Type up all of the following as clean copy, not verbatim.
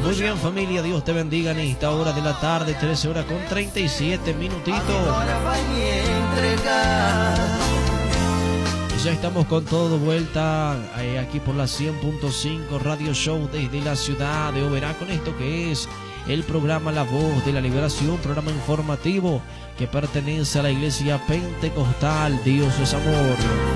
Muy bien, familia, Dios te bendiga en esta hora de la tarde, 13 horas con 37 minutitos. Ya estamos con todo de vuelta aquí por la 100.5 Radio Show desde la ciudad de Oberá, con esto que es el programa La Voz de la Liberación, programa informativo que pertenece a la Iglesia Pentecostal Dios es Amor.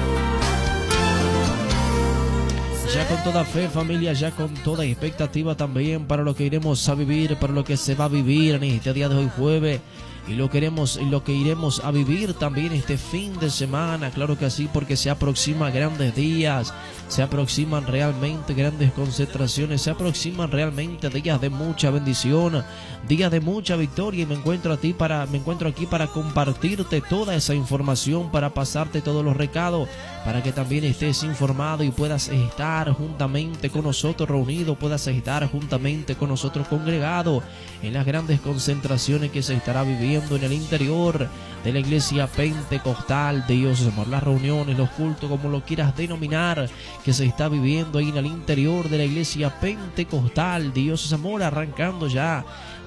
Ya con toda fe, familia, ya con toda expectativa también para lo que iremos a vivir, para lo que se va a vivir en este día de hoy jueves. Y lo que iremos a vivir también este fin de semana, claro que sí, porque se aproximan grandes días, se aproximan realmente grandes concentraciones, se aproximan realmente días de mucha bendición, días de mucha victoria, y me encuentro aquí para compartirte toda esa información, para pasarte todos los recados, para que también estés informado y puedas estar juntamente con nosotros reunido, puedas estar juntamente con nosotros congregado en las grandes concentraciones que se estará viviendo en el interior de la Iglesia Pentecostal de Dios es Amor. Las reuniones, los cultos, como lo quieras denominar, que se está viviendo ahí en el interior de la Iglesia Pentecostal de Dios es Amor, arrancando ya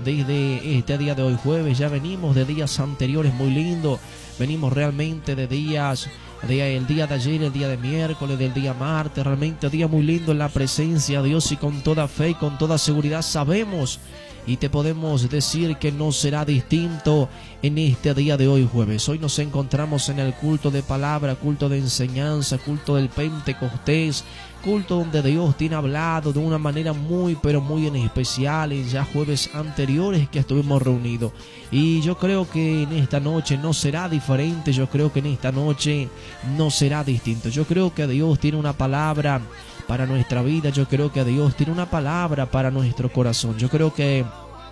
desde este día de hoy jueves. Ya venimos de días anteriores muy lindos, venimos realmente de días, el día de ayer, el día de miércoles, del día martes, realmente día muy lindo en la presencia de Dios, y con toda fe y con toda seguridad sabemos y te podemos decir que no será distinto en este día de hoy jueves. Hoy nos encontramos en el culto de palabra, culto de enseñanza, culto del Pentecostés, culto donde Dios tiene hablado de una manera muy pero muy en especial en ya jueves anteriores que estuvimos reunidos. Y yo creo que en esta noche no será diferente, yo creo que en esta noche no será distinto. Yo creo que Dios tiene una palabra para nuestra vida, yo creo que Dios tiene una palabra para nuestro corazón. Yo creo que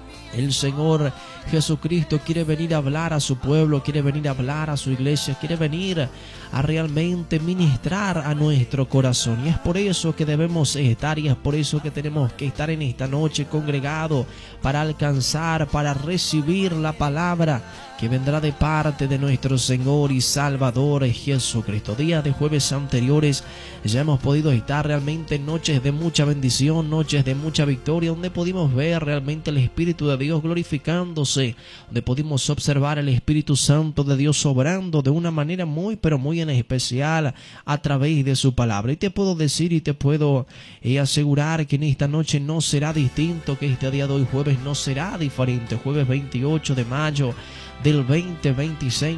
el Señor Jesucristo quiere venir a hablar a su pueblo, quiere venir a hablar a su iglesia, quiere venir a realmente ministrar a nuestro corazón. Y es por eso que debemos estar, y es por eso que tenemos que estar en esta noche congregados para alcanzar, para recibir la palabra que vendrá de parte de nuestro Señor y Salvador Jesucristo. Días de jueves anteriores ya hemos podido estar realmente en noches de mucha bendición, noches de mucha victoria, donde pudimos ver realmente el Espíritu de Dios glorificándose, donde pudimos observar el Espíritu Santo de Dios obrando de una manera muy pero muy en especial a través de su palabra. Y te puedo decir y te puedo asegurar que en esta noche no será distinto, que este día de hoy jueves no será diferente. Jueves 28 de mayo del 2026